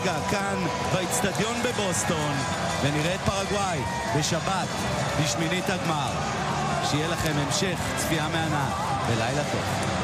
רגע כאן באצטדיון בבוסטון, ונראה את פרגוואי בשבת בשמינית הגמר. שיהיה לכם המשך צפייה מהנה ולילה טוב.